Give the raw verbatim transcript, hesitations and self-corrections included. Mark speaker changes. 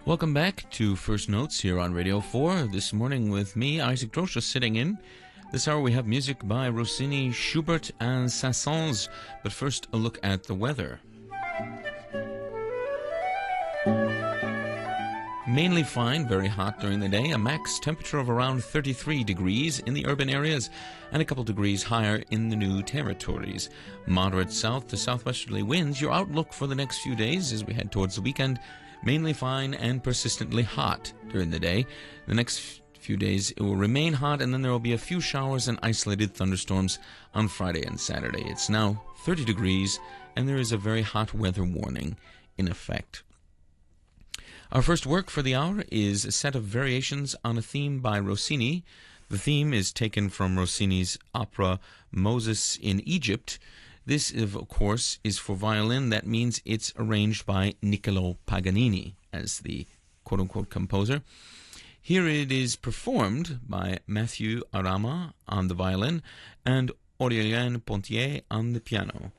Speaker 1: Welcome back to First Notes here on Radio four. This morning with me, Isaac Drosha, sitting in. This hour we have music by Rossini, Schubert, and Saint-Saëns. But first, a look at the weather. Mainly fine, very hot during the day. A max temperature of around thirty-three degrees in the urban areas and a couple degrees higher in the new territories. Moderate south to southwesterly winds. Your outlook for the next few days as we head towards the weekend. Mainly fine and persistently hot during the day. The next few days it will remain hot, and then there will be a few showers and isolated thunderstorms on Friday and Saturday. It's now thirty degrees, and there is a very hot weather warning in effect. Our first work for the hour is a set of variations on a theme by Rossini. The theme is taken from Rossini's opera Moses in Egypt. This, of course, is for violin. That means it's arranged by Niccolò Paganini as the quote-unquote composer. Here it is performed by Mathieu Arama on the violin and Aurélien Pontier on the piano.